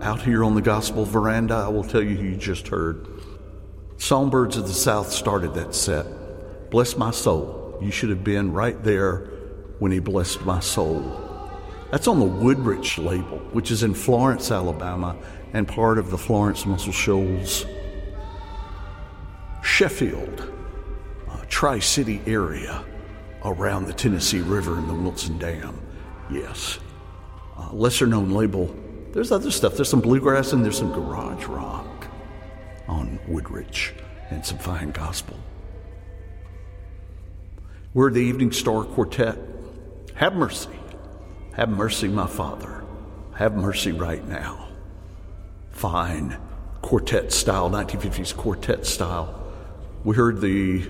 out here on the gospel veranda, I will tell you who you just heard. Songbirds of the South started that set. Bless my soul. You should have been right there when he blessed my soul. That's on the Woodrich label, which is in Florence, Alabama, and part of the Florence Muscle Shoals. Sheffield, Tri-City area around the Tennessee River and the Wilson Dam. Yes. Lesser known label. There's other stuff. There's some bluegrass and there's some garage rock on Woodrich and some fine gospel. We're the Evening Star Quartet. Have mercy. Have mercy, my Father. Have mercy right now. Fine quartet style, 1950s quartet style. We heard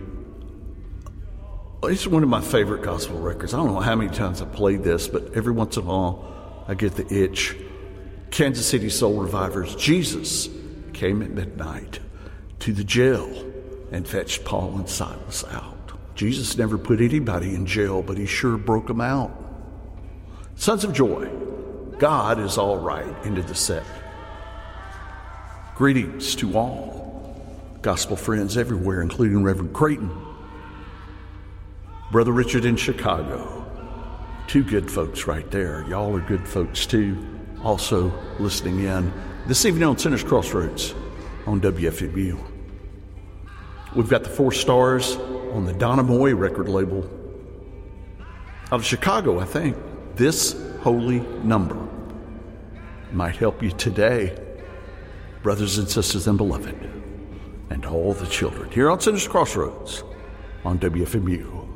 it's one of my favorite gospel records. I don't know how many times I played this, but every once in a while I get the itch. Kansas City Soul Revivers. Jesus came at midnight to the jail and fetched Paul and Silas out. Jesus never put anybody in jail, but he sure broke them out. Sons of Joy, God is all right, into the set. Greetings to all gospel friends everywhere, including Reverend Creighton, Brother Richard in Chicago. Two good folks right there. Y'all are good folks too. Also listening in this evening on Sinners Crossroads on WFMU. We've got the 4 stars on the Donna Moy record label out of Chicago, I think. This holy number might help you today, brothers and sisters and beloved, and all the children here on Sinners Crossroads on WFMU.